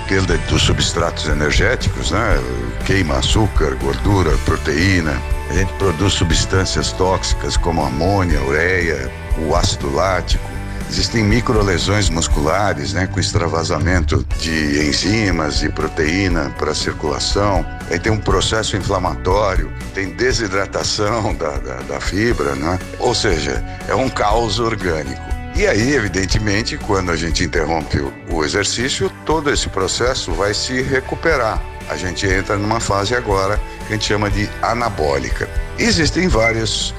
perda dos substratos energéticos, né? Queima açúcar, gordura, proteína. A gente produz substâncias tóxicas como amônia, ureia, o ácido lático. Existem microlesões musculares, né, com extravasamento de enzimas e proteína para a circulação. Aí tem um processo inflamatório, tem desidratação da fibra, né? Ou seja, é um caos orgânico. E aí, evidentemente, quando a gente interrompe o exercício, todo esse processo vai se recuperar. A gente entra numa fase agora que a gente chama de anabólica. Existem várias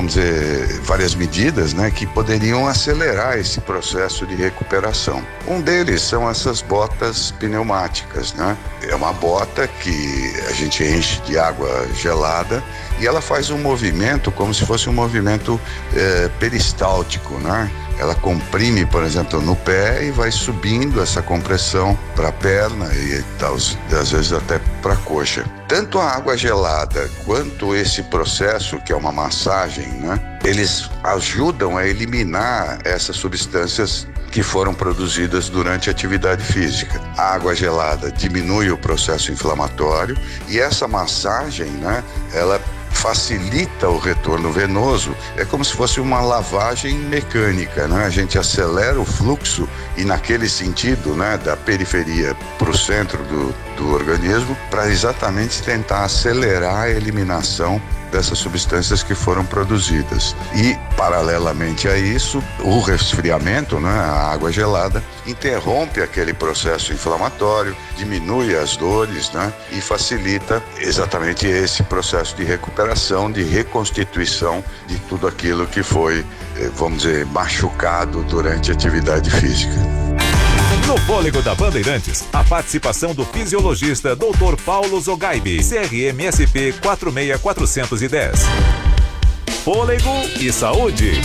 medidas, né, que poderiam acelerar esse processo de recuperação. Um deles são essas botas pneumáticas, né? É uma bota que a gente enche de água gelada e ela faz um movimento como se fosse um movimento peristáltico, né? Ela comprime, por exemplo, no pé e vai subindo essa compressão para a perna e às vezes até para a coxa. Tanto a água gelada quanto esse processo, que é uma massagem, né? Eles ajudam a eliminar essas substâncias que foram produzidas durante a atividade física. A água gelada diminui o processo inflamatório e essa massagem, né? Ela facilita o retorno venoso, é como se fosse uma lavagem mecânica, né? A gente acelera o fluxo e naquele sentido, né, da periferia para o centro do organismo, para exatamente tentar acelerar a eliminação dessas substâncias que foram produzidas. E, paralelamente a isso, o resfriamento, né, a água gelada, interrompe aquele processo inflamatório, diminui as dores, né, e facilita exatamente esse processo de recuperação, de reconstituição de tudo aquilo que foi, vamos dizer, machucado durante a atividade física. No Fôlego da Bandeirantes, a participação do fisiologista Dr. Paulo Zogaibi, CRM-SP 46410. Fôlego e saúde.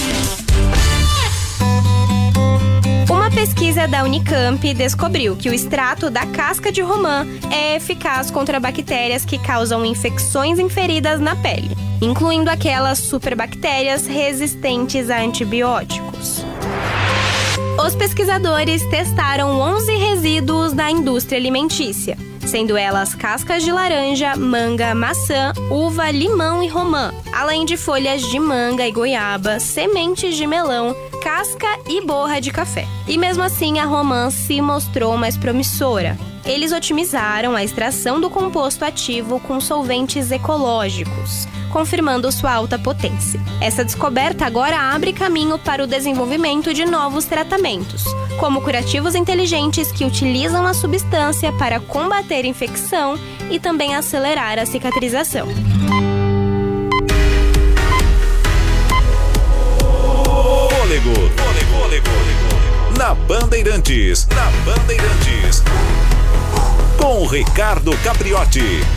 Uma pesquisa da Unicamp descobriu que o extrato da casca de romã é eficaz contra bactérias que causam infecções em feridas na pele, incluindo aquelas superbactérias resistentes a antibióticos. Os pesquisadores testaram 11 resíduos da indústria alimentícia, sendo elas cascas de laranja, manga, maçã, uva, limão e romã, além de folhas de manga e goiaba, sementes de melão, casca e borra de café. E mesmo assim, a romã se mostrou mais promissora. Eles otimizaram a extração do composto ativo com solventes ecológicos, confirmando sua alta potência. Essa descoberta agora abre caminho para o desenvolvimento de novos tratamentos, como curativos inteligentes que utilizam a substância para combater infecção e também acelerar a cicatrização. Fôlego. Na Bandeirantes. Com Ricardo Capriotti.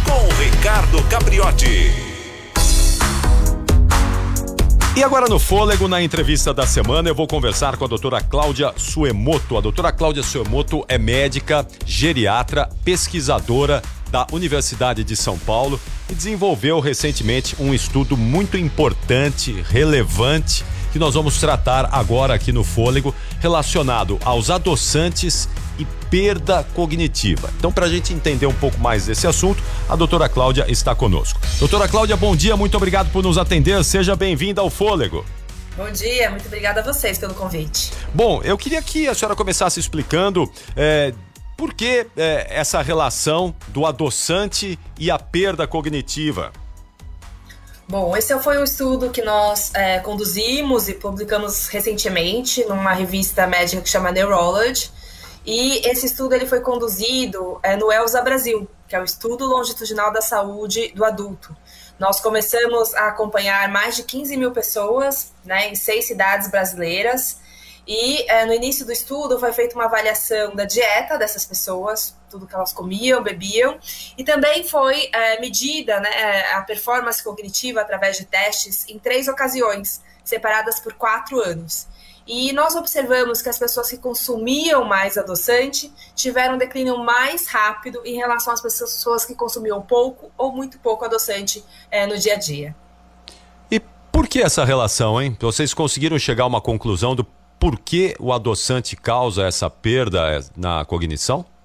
E agora no Fôlego, na entrevista da semana, eu vou conversar com a doutora Cláudia Suemoto. A doutora Cláudia Suemoto é médica, geriatra, pesquisadora da Universidade de São Paulo e desenvolveu recentemente um estudo muito importante, relevante, que nós vamos tratar agora aqui no Fôlego, relacionado aos adoçantes e perda cognitiva. Então, para a gente entender um pouco mais desse assunto, a doutora Cláudia está conosco. Doutora Cláudia, bom dia, muito obrigado por nos atender, seja bem-vinda ao Fôlego. Bom dia, muito obrigada a vocês pelo convite. Bom, eu queria que a senhora começasse explicando por que essa relação do adoçante e a perda cognitiva. Bom, esse foi um estudo que nós conduzimos e publicamos recentemente numa revista médica que chama Neurology. E esse estudo ele foi conduzido no ELSA Brasil, que é o Estudo Longitudinal da Saúde do Adulto. Nós começamos a acompanhar mais de 15 mil pessoas, né, em 6 cidades brasileiras. E no início do estudo foi feita uma avaliação da dieta dessas pessoas, tudo que elas comiam, bebiam, e também foi medida, né, a performance cognitiva através de testes em 3 ocasiões, separadas por 4 anos. E nós observamos que as pessoas que consumiam mais adoçante tiveram um declínio mais rápido em relação às pessoas que consumiam pouco ou muito pouco adoçante no dia a dia. E por que essa relação, hein? Vocês conseguiram chegar a uma conclusão do por que o adoçante causa essa perda na cognição?